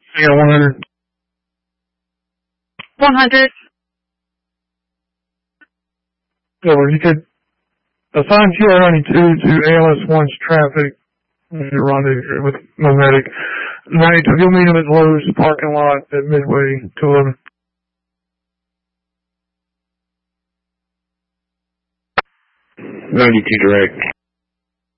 Yeah, 100. 100. Over. You could assign QR92 to ALS1's traffic rendezvous with Nomadic. 92, you'll meet him at Lowe's parking lot at Midway to 11. 92 direct.